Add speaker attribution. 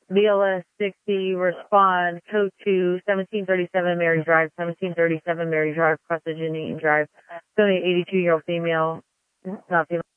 Speaker 1: BLS 60, respond, code 2, 1737 Mary Drive, 1737 Mary Drive, Carthaginian Drive. It's only an 82-year-old female, not female.